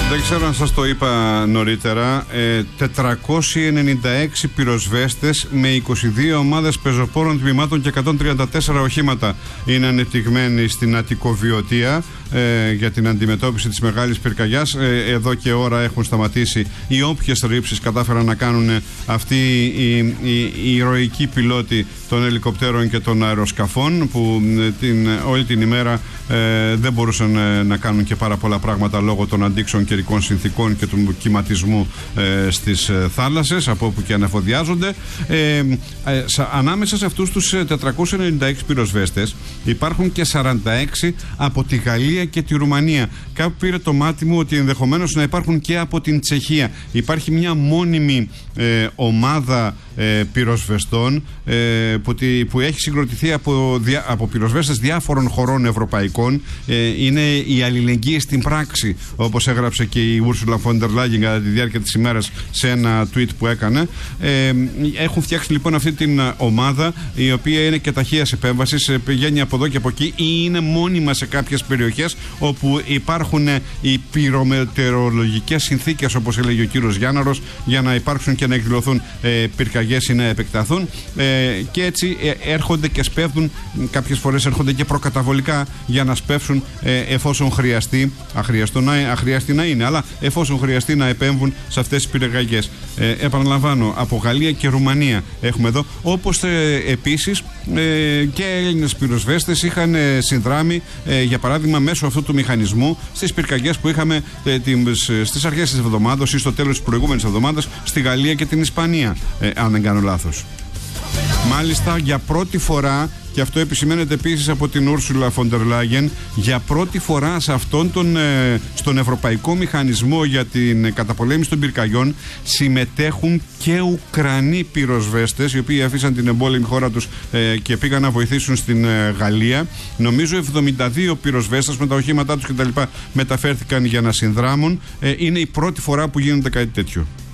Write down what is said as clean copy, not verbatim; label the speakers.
Speaker 1: Δεν ξέρω αν σας το είπα νωρίτερα, 496 πυροσβέστες με 22 ομάδες πεζοπόρων τμήματων και 134 οχήματα είναι ανεπτυγμένοι στην Αττικοβιωτία για την αντιμετώπιση της μεγάλης πυρκαγιάς. Εδώ και ώρα έχουν σταματήσει οι όποιες ρήψεις κατάφεραν να κάνουν αυτοί οι ηρωικοί πιλότοι των ελικοπτέρων και των αεροσκαφών, που όλη την ημέρα δεν μπορούσαν να κάνουν και πάρα πολλά πράγματα λόγω των αντίξεων καιρικών συνθήκων και του κυματισμού στις θάλασσες, από όπου και αναφοδιάζονται. Ανάμεσα σε αυτούς τους 496 πυροσβέστες υπάρχουν και 46 από τη Γαλλία και τη Ρουμανία. Κάπου πήρε το μάτι μου ότι ενδεχομένως να υπάρχουν και από την Τσεχία. Υπάρχει μια μόνιμη ομάδα πυροσβεστών που έχει συγκροτηθεί από πυροσβέστες διάφορων χωρών ευρωπαϊκών. Είναι η αλληλεγγύη στην πράξη, όπως έγραψε και η Ursula von der Leyen κατά τη διάρκεια της ημέρας σε ένα tweet που έκανε. Έχουν φτιάξει λοιπόν αυτή την ομάδα, η οποία είναι και ταχείας επέμβασης, πηγαίνει από εδώ και από εκεί, ή είναι μόνιμα σε κάποιες περιοχές όπου υπάρχουν οι πυρομετεωρολογικές συνθήκες, όπως έλεγε ο κύριος Γιάνναρος, για να υπάρξουν και να εκδηλωθούν πυρκαγιές ή να επεκταθούν, και έτσι έρχονται και σπέβδουν. Κάποιες φορές έρχονται και προκαταβολικά για να σπεύσουν εφόσον χρειαστεί, αχρίαστεί να είναι, αλλά εφόσον χρειαστεί να επέμβουν σε αυτές τις πυρκαγιές. Επαναλαμβάνω, από Γαλλία και Ρουμανία έχουμε εδώ, όπως επίσης και Έλληνες πυροσβέστες είχαν συνδράμει, για παράδειγμα, μέσω αυτού του μηχανισμού στις πυρκαγιές που είχαμε στις αρχές της εβδομάδας ή στο τέλος της προηγούμενης εβδομάδας στη Γαλλία και την Ισπανία, αν δεν κάνω λάθος. Μάλιστα, για πρώτη φορά, και αυτό επισημαίνεται επίσης από την Ursula von der Leyen, για πρώτη φορά σε αυτόν στον Ευρωπαϊκό Μηχανισμό για την καταπολέμηση των πυρκαγιών συμμετέχουν και Ουκρανοί πυροσβέστες, οι οποίοι αφήσαν την εμπόλεμη χώρα τους και πήγαν να βοηθήσουν στην Γαλλία. Νομίζω 72 πυροσβέστες με τα οχήματά τους κτλ. Μεταφέρθηκαν για να συνδράμουν. Είναι η πρώτη φορά που γίνεται κάτι τέτοιο.